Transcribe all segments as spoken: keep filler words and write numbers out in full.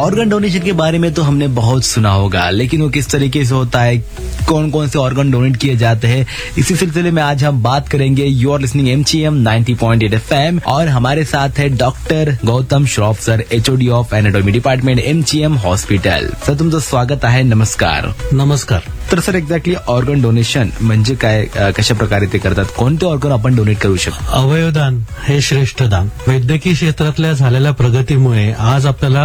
Organ donation के बारे में तो हमने बहुत सुना होगा, लेकिन वो किस तरीके से होता है, कौन कौन से ऑर्गन डोनेट किए जाते हैं, इसी सिलसिले में आज हम बात करेंगे। You R listening MGM ninety point eight FM और हमारे साथ है doctor Gautam Shroff sir, HOD of anatomy department, MGM hospital. Sir तुमचं स्वागत आहे. नमस्कार. नमस्कार. तर सर एक्झॅक्टली ऑर्गन डोनेशन म्हणजे काय, कशा प्रकारे ते करतात, कोणते ऑर्गन आपण डोनेट करू शकतो? अवयवदान हे श्रेष्ठ दान. वैद्यकीय क्षेत्रातल्या झालेल्या प्रगतीमुळे आज आपल्याला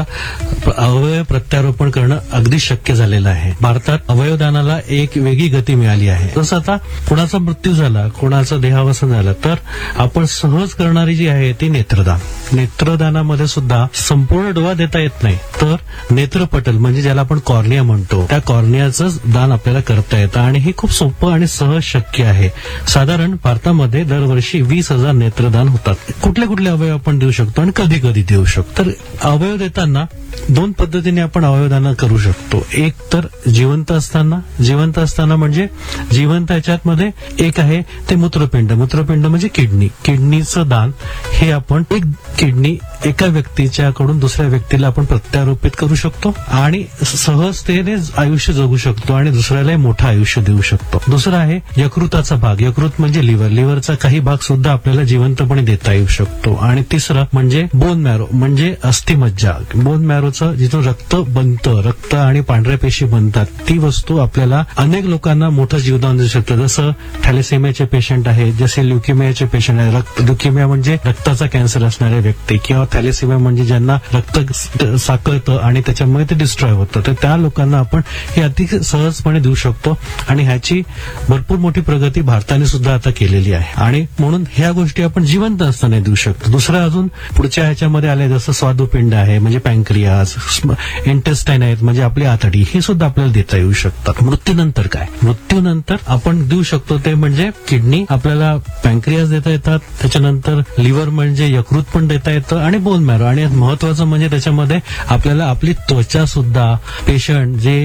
अवयव प्रत्यारोपण करणं अगदी शक्य झालेलं आहे. भारतात अवयवदानाला एक वेगळी गती मिळाली आहे. जसं आता कोणाचा मृत्यू झाला, कोणाचं देहावसन झालं, तर आपण सहज करणारी जी आहे ती नेत्रदान. नेत्रदानामध्ये सुद्धा संपूर्ण डोळा देता येत नाही, तर नेत्रपटल म्हणजे ज्याला आपण कॉर्निया म्हणतो, त्या कॉर्नियाचं दान आपल्याला करता येतं आणि हे खूप सोपं आणि सहज शक्य आहे. साधारण भारतामध्ये दरवर्षी वीस हजार नेत्रदान होतात. कुठले कुठले अवयव आपण देऊ शकतो आणि कधी कधी देऊ शकतो? तर अवयव देताना दोन पद्धतीने आपण अवयवदान करू शकतो. एक तर जिवंत असताना, जिवंत असताना म्हणजे जिवंत याच्यात मध्ये एक आहे ते मूत्रपिंड. मूत्रपिंड म्हणजे किडनी. किडनीचं दान हे आपण एक किडनी एका व्यक्तीच्याकडून दुसऱ्या व्यक्तीला आपण प्रत्यारोपित करू शकतो आणि सहजतेने आयुष्य जगू शकतो आणि दुसऱ्याला मोठं आयुष्य देऊ शकतो. दुसरं आहे यकृताचा भाग. यकृत म्हणजे लिव्हर. लिव्हरचा काही भाग सुद्धा आपल्याला जिवंतपणे देता येऊ शकतो. आणि तिसरं म्हणजे बोन मॅरो म्हणजे अस्थिमज्जा. बोन मॅरोचं जिथून रक्त बनतं, रक्त आणि पांढऱ्या पेशी बनतात, ती वस्तू आपल्याला अनेक लोकांना मोठं जीवदान देऊ शकतं. जसं थॅलेसेमियाचे पेशंट आहे, जसे ल्युकेमियाचे पेशंट आहे. ल्युकेमिया म्हणजे रक्ताचा कॅन्सर असणारे व्यक्ती, किंवा थॅलेसेमिया म्हणजे ज्यांना रक्त साकळतं आणि त्याच्यामुळे ते डिस्ट्रॉय होतं, तर त्या लोकांना आपण हे अति सहजपणे देऊ शकतो. आणि ह्याची भरपूर मोठी प्रगती भारताने सुद्धा आता केलेली आहे आणि म्हणून ह्या गोष्टी आपण जिवंत असताना देऊ शकतो. दुसरं अजून पुढच्या ह्याच्यामध्ये आले, जसं स्वादुपिंड आहे म्हणजे पँक्रियास, इंटेस्टाईन आहेत म्हणजे आपली आतडी, हे सुद्धा आपल्याला देता येऊ शकतात. मृत्यूनंतर काय? मृत्यूनंतर आपण देऊ शकतो ते म्हणजे किडनी, आपल्याला पँक्रियास देता येतात, त्याच्यानंतर लिव्हर म्हणजे यकृत पण देता येतं आणि बोन मॅरो. आणि महत्वाचं म्हणजे त्याच्यामध्ये आपल्याला आपली त्वचा सुद्धा, पेशंट जे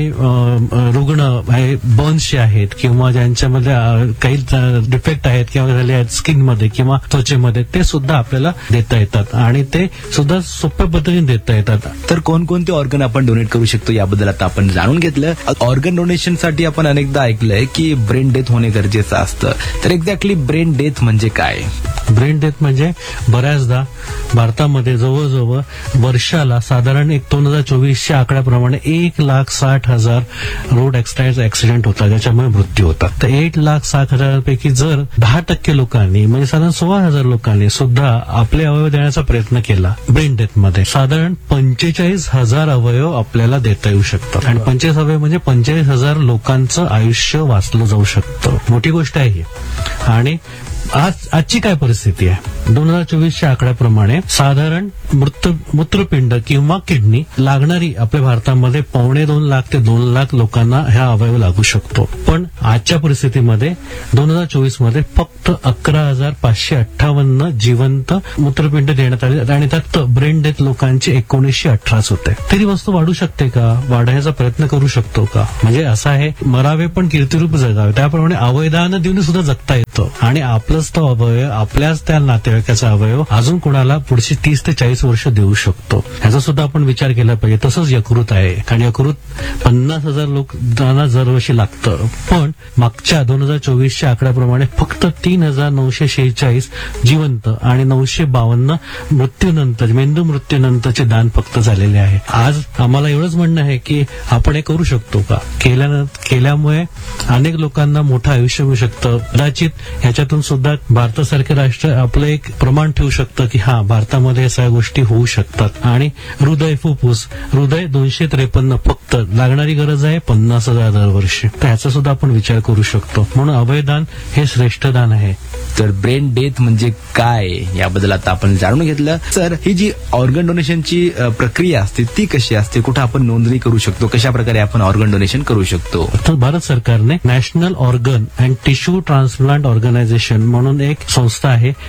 रुग्ण बर्न्सचे आहेत किंवा ज्यांच्यामध्ये काही डिफेक्ट आहेत किंवा झाले आहेत स्किनमध्ये किंवा त्वचेमध्ये, ते सुद्धा आपल्याला देता येतात आणि ते सुद्धा सोप्या पद्धतीने देता येतात. तर कोणकोणते ऑर्गन आपण डोनेट करू शकतो याबद्दल आता आपण जाणून घेतलं. ऑर्गन डोनेशनसाठी आपण अनेकदा ऐकलंय की ब्रेन डेथ होणे गरजेचं असतं. तर एक्झॅक्टली ब्रेन डेथ म्हणजे काय? ब्रेन डेथ म्हणजे बऱ्याचदा भारतामध्ये जवळजवळ वर्षाला साधारण एक दोन हजार चोवीसच्या आकड्याप्रमाणे एक लाख साठ हजार रोड ऍक्सिडेंट होतात, ज्याच्यामुळे मृत्यू होतात. तर एक लाख साठ हजारांपैकी जर दहा टक्के लोकांनी म्हणजे साधारण सोळा हजार लोकांनी सुद्धा आपले अवयव देण्याचा प्रयत्न केला, ब्रेन डेथ मध्ये साधारण पंचेचाळीस हजार अवयव आपल्याला देता येऊ शकतात. आणि पंचेचाळीस अवयव म्हणजे पंचेचाळीस हजार लोकांचं आयुष्य वाचलं जाऊ शकतं. मोठी गोष्ट आहे ही. आणि आज आजची काय परिस्थिती आहे? दोन हजार चोवीसच्या आकड्याप्रमाणे साधारण मृत मूत्रपिंड किंवा किडनी लागणारी आपल्या भारतामध्ये पावणे दोन लाख ते दोन लाख लोकांना ह्या अवयव लागू शकतो. पण आजच्या परिस्थितीमध्ये दोन हजार चोवीस मध्ये फक्त अकरा हजार पाचशे अठ्ठावन्न जिवंत मूत्रपिंड देण्यात आले आणि त्यात ब्रेन डेथ लोकांची एकोणीसशे अठराच होते. तरी वस्तू वाढू शकते का? वाढण्याचा प्रयत्न करू शकतो का? म्हणजे असं आहे, मरावे पण कीर्तिरूप जगावे, त्याप्रमाणे अवयदान देऊन सुद्धा जगता येतं. आणि आपलंच तो अवयव, आपल्याच त्या नातेवाईकाचा अवयव अजून कोणाला पुढची तीस ते चाळीस वर्ष देऊ शकतो, ह्याचा सुद्धा आपण विचार केला पाहिजे. तसंच यकृत आहे, कारण यकृत पन्नास हजार लोकांना दरवर्षी लागतं. पण मागच्या दोन हजार चोवीसच्या आकड्याप्रमाणे फक्त तीन हजार नऊशे शेहेचाळीस जिवंत आणि नऊशे बावन्न मृत्यूनंतर, मेंदू मृत्यूनंतरचे दान फक्त झालेले आहे. आज आम्हाला एवढंच म्हणणं आहे की आपण हे करू शकतो का? केल्यामुळे अनेक लोकांना मोठं आयुष्य मिळू शकतं. कदाचित ह्याच्यातून सुद्धा भारतासारखे राष्ट्र आपलं एक प्रमाण ठेवू शकतं की हा, भारतामध्ये या सगळ्या गोष्टी होऊ शकतात. आणि हृदय, फुफ्फुस, हृदय दोनशे त्रेपन्न फक्त लागणारी गरज आहे पन्नास हजार दरवर्षी. तर ह्याचा सुद्धा आपण विचार करू शकतो. म्हणून अवयदान हे श्रेष्ठ दान आहे. तर ब्रेन डेथ म्हणजे काय याबद्दल आता आपण जाणून घेतलं. सर, ही जी ऑर्गन डोनेशनची प्रक्रिया असते ती कशी असते? कुठे आपण नोंदणी करू शकतो? कशा प्रकारे आपण ऑर्गन डोनेशन करू शकतो? तर भारत सरकारने national organ and tissue transplant organisation म्हणून एक संस्था आहे जी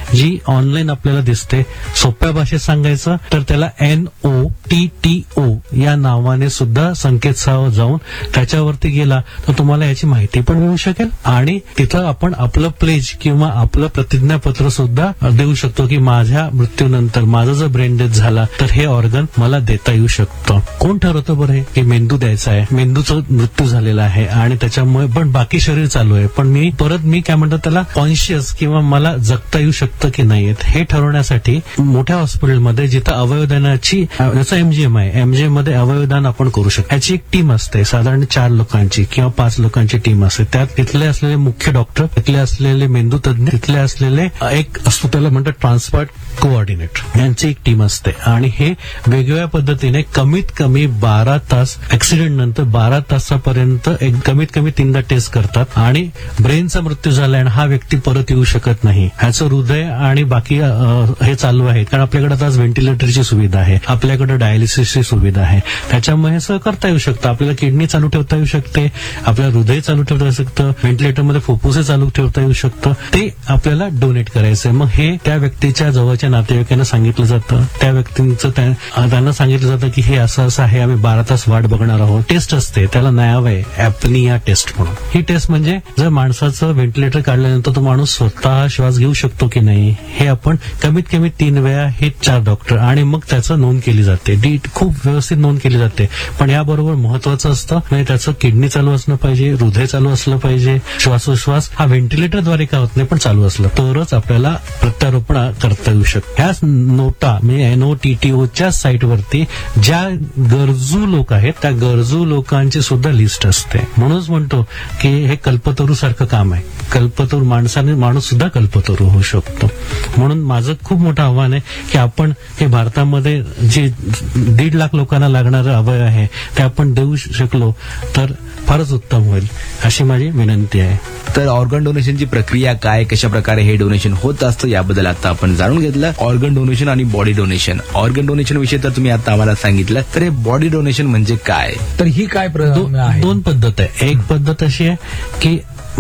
ऑनलाईन आपल्याला दिसते. सोप्या भाषेत सांगायचं तर त्याला N O T T O या नावाने सुद्धा संकेतस्थळावर जाऊन त्याच्यावरती गेला तर तुम्हाला याची माहिती पण मिळू शकेल आणि तिथं आपण आपलं प्लेज किंवा आपलं प्रतिज्ञापत्र सुद्धा देऊ शकतो की माझ्या मृत्यूनंतर माझा जर ब्रेन डेथ झाला तर हे ऑर्गन मला देता येऊ शकतं. कोण ठरवतं बरं हे की मेंदू द्यायचा आहे, मेंदूचा मृत्यू झालेला आहे आणि त्याच्यामुळे पण बाकी शरीर चालू आहे, पण मी परत मी काय म्हणतो त्याला कॉन्शियस किंवा मला जगता येऊ शकतं की नाही हे ठरवण्यासाठी मोठ्या हॉस्पिटलमध्ये जिथं अवयवदानाची जसं एमजीएम आहे, एमजीएम मध्ये अवयवदान आपण करू शकतो. याची एक टीम असते साधारण चार लोकांची किंवा पाच लोकांची टीम असते. त्यात तिथले असलेले मुख्य डॉक्टर, तिथले असलेले मेंदू तज्ञ, तिथले असलेले एक असतो त्याला म्हणतात ट्रान्सप्लांट कोऑर्डिनेटर, यांची एक टीम असते आणि हे वेगवेगळ्या पद्धतीने कमीत कमी बारा तास ऍक्सिडेंट नंतर बारा तासापर्यंत एक कमीत कमी तीनदा टेस्ट करतात आणि ब्रेनचा मृत्यू झाला आणि हा व्यक्ती परत येऊ शकत नाही, ह्याचं हृदय आणि बाकी हे चालू आहे कारण आपल्याकडे आता व्हेंटिलेटरची सुविधा आहे, आपल्याकडे डायलिसिसची सुविधा आहे, त्याच्यामुळे हे सगळं करता येऊ शकतं. आपल्याला किडनी चालू ठेवता येऊ शकते, आपल्याला हृदय चालू ठेवता येऊ शकतं, व्हेंटिलेटरमध्ये फुफ्फुसे चालू ठेवता येऊ शकतं, ते आपल्याला डोनेट करायचंय. मग हे त्या व्यक्तीच्या जवळच्या नातेवाईकांना सांगितलं जातं, त्या व्यक्तींचं त्यांना सांगितलं जातं की हे असं असं आहे, आम्ही बारा तास वाट बघणार आहोत. टेस्ट असते, त्याला नाव आहे ऍपनिया टेस्ट म्हणून. ही टेस्ट म्हणजे जर माणसाचं व्हेंटिलेटर काढल्यानंतर तो माणूस स्वतः श्वास घेऊ शकतो की नाही हे आपण कमीत कमी तीन वेळा हे चार डॉक्टर आणि मग त्याचं नोंद केली जाते. डी खूप व्यवस्थित नोंद केली जाते. पण याबरोबर महत्वाचं असतं म्हणजे त्याचं किडनी चालू असलं पाहिजे, हृदय चालू असलं पाहिजे, श्वासोश्वास हा व्हेंटिलेटरद्वारे का होत नाही पण चालू असलं तरच आपल्याला प्रत्यारोपण करता येऊ शकतं. ह्याच नोटा म्हणजे एनओटीटीओच्या साईटवरती ज्या गरजू लोक आहेत त्या गरजू लोकांची सुद्धा लिस्ट असते. म्हणूनच म्हणतो की हे कल्पतरू सारखं काम आहे. कल्पतरू माणसाने माणूस सुद्धा कल्पतरू होऊ शकतो. म्हणून माझं खूप मोठं आव्हान आहे की आपण हे भारतामध्ये जे दीड लाख लोकांना लागणारं अवयव आहे ते आपण देऊ शकलो तर फारच उत्तम होईल अशी माझी विनंती आहे. तर ऑर्गन डोनेशनची प्रक्रिया काय, कशा प्रकारे हे डोनेशन होत असतं याबद्दल आता आपण जाणून घेतलं. ऑर्गन डोनेशन आणि बॉडी डोनेशन. ऑर्गन डोनेशन विषयी तर तुम्ही आता आम्हाला सांगितलं, तर हे बॉडी डोनेशन म्हणजे काय? तर ही काय आहे? दोन पद्धत आहे. एक पद्धत अशी आहे की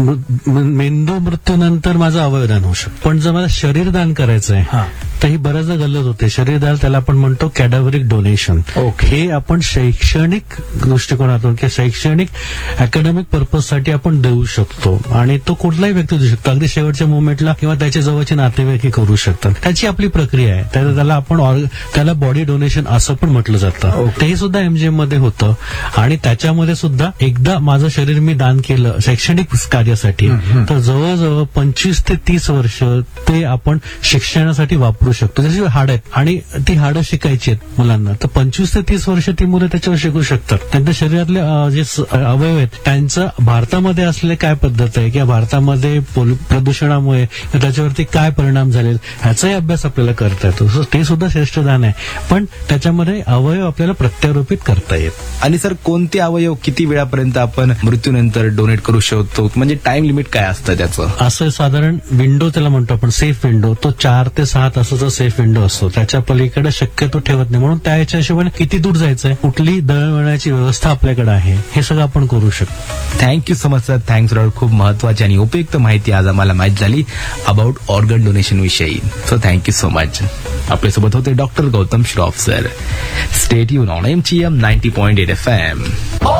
मेंदू मृत्यूनंतर माझं अवयवदान होऊ शकतं, पण जर मला शरीरदान करायचं आहे तर ही बऱ्याचदा गल्लत होते. शरीरदान त्याला आपण म्हणतो कॅडाव्हरिक डोनेशन. हे आपण शैक्षणिक दृष्टिकोनातून किंवा शैक्षणिक अकॅडमिक पर्पजसाठी आपण देऊ शकतो आणि तो कुठलाही व्यक्ती देऊ शकतो, अगदी शेवटच्या मुवमेंटला किंवा त्याच्या जवळचे नातेवाईक करू शकतात. त्याची आपली प्रक्रिया आहे. त्याला आपण त्याला बॉडी डोनेशन असं पण म्हटलं जातं. ते सुद्धा एमजीएम मध्ये होतं आणि त्याच्यामध्ये सुद्धा एकदा माझं शरीर मी दान केलं शैक्षणिक कार्यासाठी तर जवळजवळ पंचवीस ते तीस वर्ष ते आपण शिक्षणासाठी वापरू शकतो. जशी हाड आहेत आणि ती हाडं शिकायची आहेत मुलांना तर पंचवीस ते तीस वर्ष ती मुलं त्याच्यावर शिकू शकतात. त्यांच्या शरीरातले जे अवयव आहेत त्यांचं भारतामध्ये असलेले काय पद्धत आहे किंवा भारतामध्ये प्रदूषणामुळे त्याच्यावरती काय परिणाम झाले ह्याचाही अभ्यास आपल्याला करता येतो. ते सुद्धा श्रेष्ठ दान आहे, पण त्याच्यामध्ये अवयव आपल्याला प्रत्यारोपित करता येत. आणि सर कोणते अवयव किती वेळापर्यंत आपण मृत्यूनंतर डोनेट करू शकतो, म्हणजे टाइम लिमिट काय असतं त्याचं? असं साधारण विंडो त्याला म्हणतो आपण सेफ विंडो, तो चार ते सहा तासाचा सेफ विंडो असतो. त्याच्या पलीकडे शक्यतो ठेवत नाही. म्हणून त्याच्या हिशोबाने किती दूर जायचंय, कुठली दळणवळणाची व्यवस्था आपल्याकडे आहे हे सगळं आपण करू शकतो. Thank you so much sir. Thanks for खूप महत्वाची आणि उपयुक्त माहिती आज आम्हाला माहित झाली अबाउट ऑर्गन डोनेशन विषयी. So thank you so much. आपल्यासोबत होते doctor Gautam Shroff sir. Stay tune on MGM ninety point eight F M.